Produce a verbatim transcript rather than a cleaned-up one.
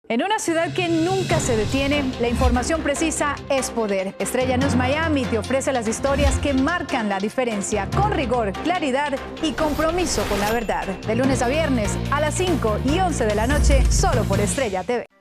En una ciudad que nunca se detiene, la información precisa es poder. Estrella News Miami te ofrece las historias que marcan la diferencia, con rigor, claridad y compromiso con la verdad. De lunes a viernes a las cinco y once de la noche, solo por Estrella T V.